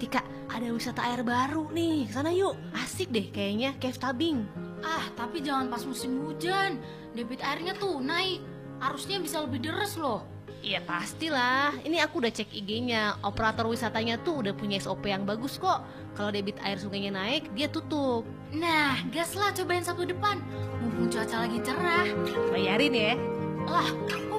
Tika, ada wisata air baru nih. Sana yuk. Asik deh kayaknya, cave tubing. Ah, tapi jangan pas musim hujan. Debit airnya tuh naik. Arusnya bisa lebih deras loh. Iya pastilah. Ini aku udah cek IG-nya. Operator wisatanya tuh udah punya SOP yang bagus kok. Kalau debit air sungainya naik, dia tutup. Nah, gas lah cobain Sabtu depan. Mumpung cuaca lagi cerah. Bayarin ya. Lah,